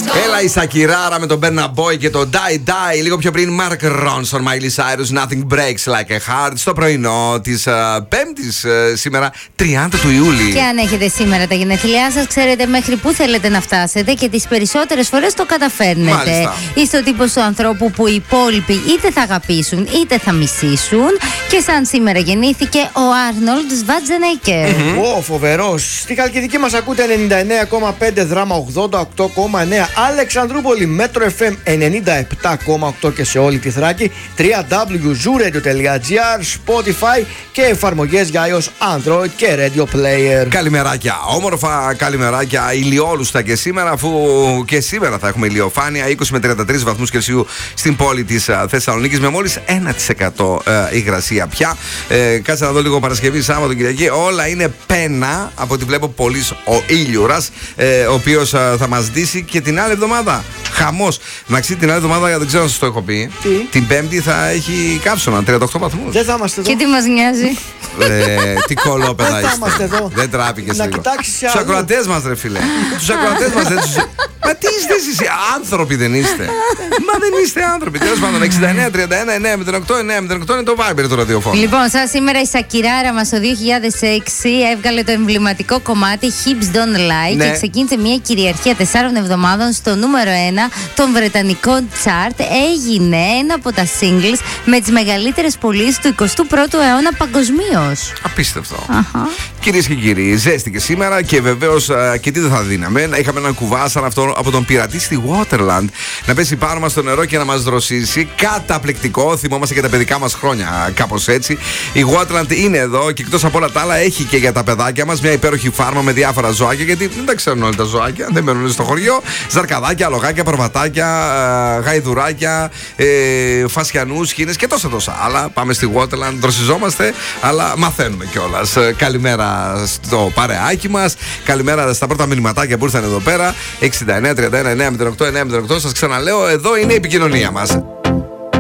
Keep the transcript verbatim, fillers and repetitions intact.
Έλα η Σακυράρα με τον Burna Boy και το Die Die. Λίγο πιο πριν Mark Ronson, Miley Cyrus, Nothing Breaks Like a Heart. Στο πρωινό της uh, Πέμπτης, uh, σήμερα τριάντα του Ιούλη. Και αν έχετε σήμερα τα γενέθλιά σας, ξέρετε μέχρι πού θέλετε να φτάσετε και τις περισσότερες φορές το καταφέρνετε. Μάλιστα. Είστε ο τύπος του ανθρώπου που οι υπόλοιποι είτε θα αγαπήσουν είτε θα μισήσουν. Και σαν σήμερα γεννήθηκε ο Άρνολντ Σβάτζενέγκερ. Ω, φοβερός. Στη Χαλκιδική μας ακούτε ενενήντα εννέα κόμμα πέντε, Δράμα ογδόντα οκτώ κόμμα εννέα, Αλεξανδρούπολη Μέτρο εφ εμ ενενήντα επτά κόμμα οκτώ και σε όλη τη Θράκη, double-u double-u double-u τελεία zoo radio τελεία gr, Spotify και εφαρμογές για iOS, Android και Radio Player. Καλημεράκια, όμορφα καλημεράκια, ηλιόλουστα και σήμερα, αφού και σήμερα θα έχουμε ηλιοφάνεια, είκοσι με τριάντα τρεις βαθμούς Κελσίου στην πόλη της Θεσσαλονίκης, με μόλις ένα τοις εκατό υγρασία πια. Ε, κάτσε να δω λίγο Παρασκευή, Σάββατο, Κυριακή. Όλα είναι πένα, από ό,τι βλέπω, πολύ ο ήλιουρας, ε, ο οποίος θα μας δείσει και την άλλη εβδομάδα. Χαμός. Μαξί, την άλλη εβδομάδα δεν ξέρω αν σας το έχω πει. Τι? Την Πέμπτη θα έχει κάψωνα, τριάντα οκτώ βαθμούς. Δεν θα είμαστε εδώ. Και τι μας νοιάζει. Ε, τι κολόπεδα Δεν θα είστε. είμαστε εδώ. Δεν τράπηκες Να λίγο. κοιτάξεις σε Τους αλλού. ακροατές μας, ρε φίλε. Τους ακροατές μας δεν τους... Μα τι είστε εσείς, άνθρωποι δεν είστε. Μα δεν είστε άνθρωποι. Τέλος πάντων, εξήντα εννέα τριάντα ένα εννιακόσια οκτώ εννιακόσια οκτώ είναι το Viber του ραδιοφώνου. Λοιπόν, σαν σήμερα η Σακυράρα μας το δύο χιλιάδες έξι έβγαλε το εμβληματικό κομμάτι Hips Don't Lie, Ναι. και ξεκίνησε μια κυριαρχία τεσσάρων εβδομάδων στο νούμερο ένα των βρετανικών chart. Έγινε ένα από τα singles με τις μεγαλύτερες πωλήσεις του εικοστού πρώτου αιώνα παγκοσμίως. Απίστευτο. Αχα. Κυρίες και κύριοι, ζέστηκε σήμερα και βεβαίως και τι δεν θα δίναμε. Να είχαμε έναν κουβά σαν αυτό από τον πειρατή στη Waterland να πέσει πάνω μας στο νερό και να μας δροσίσει. Καταπληκτικό. Θυμόμαστε και τα παιδικά μας χρόνια κάπως έτσι. Η Waterland είναι εδώ και εκτός από όλα τα άλλα έχει και για τα παιδάκια μας μια υπέροχη φάρμα με διάφορα ζωάκια. Γιατί δεν τα ξέρουν όλα τα ζωάκια, δεν μένουν στο χωριό. Ζαρκαδάκια, αλογάκια, προβατάκια, γαϊδουράκια, ε, φασιανούς, χίνες και τόσα τόσα άλλα. Πάμε στη Waterland, δροσιζόμαστε, αλλά μαθαίνουμε κιόλας. Καλημέρα στο παρεάκι μας. Καλημέρα στα πρώτα μηνυματάκια που ήρθαν εδώ πέρα. εξήντα εννέα τριάντα ένα εννιακόσια οκτώ εννιακόσια οκτώ. Σας ξαναλέω, εδώ είναι η επικοινωνία μας.